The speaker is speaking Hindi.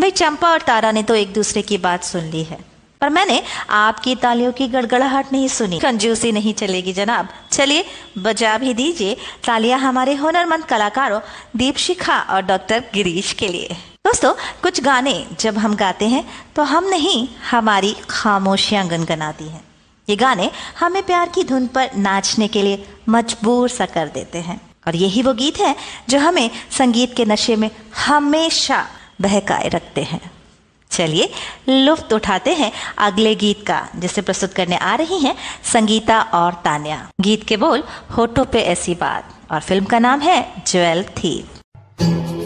भाई चंपा और तारा ने तो एक दूसरे की बात सुन ली है, पर मैंने आपकी तालियों की गड़गड़ाहट नहीं सुनी। कंजूसी नहीं चलेगी जनाब। चलिए बजा भी दीजिए तालियां हमारे हुनरमंद कलाकारों दीपशिखा और डॉक्टर गिरीश के लिए। दोस्तों, कुछ गाने जब हम गाते हैं तो हम नहीं, हमारी खामोशियां गुनगुनाती हैं। ये गाने हमें प्यार की धुन पर नाचने के लिए मजबूर सा कर देते हैं, और यही वो गीत है जो हमें संगीत के नशे में हमेशा बहकाए रखते हैं। चलिए लुत्फ उठाते हैं अगले गीत का, जिसे प्रस्तुत करने आ रही हैं संगीता और तान्या। गीत के बोल होठों पे ऐसी बात, और फिल्म का नाम है ज्वेल थीफ।